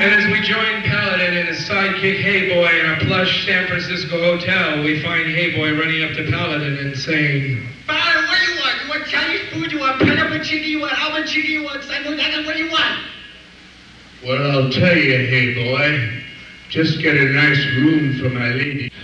And as we join Paladin and his sidekick Hey Boy in a plush San Francisco hotel, we find Hey Boy running up to Paladin and saying, Paladin, what do you want? You want Chinese food? You want pineapple chicken? You want almond chicken? You want sandwich? What do you want? Well, I'll tell you, Hey Boy. Just get a nice room for my lady.